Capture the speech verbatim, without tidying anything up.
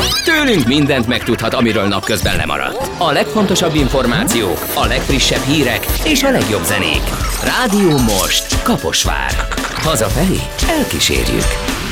Tőlünk mindent megtudhat, amiről napközben lemaradt. A legfontosabb információk, a legfrissebb hírek és a legjobb zenék. Rádió Most, Kaposvár. Hazafelé elkísérjük.